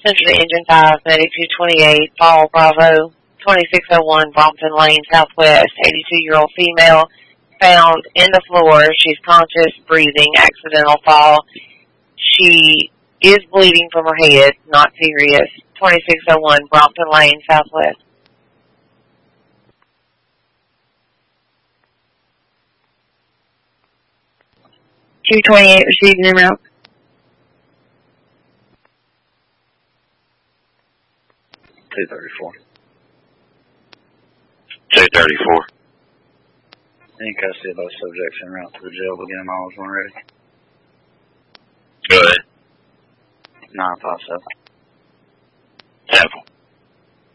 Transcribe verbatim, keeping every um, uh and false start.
Central Engine five, ninety-two twenty-eight, Fall Bravo, twenty-six oh one, Brompton Lane, Southwest, eighty-two-year-old female, found in the floor. She's conscious, breathing, accidental fall. She is bleeding from her head, not serious. twenty-six oh one, Brompton Lane, Southwest. two twenty-eight, receiving en route. two thirty-four. two thirty-four. In custody of both subjects en route to the jail, beginning miles one ready. Go ahead. nine five seven.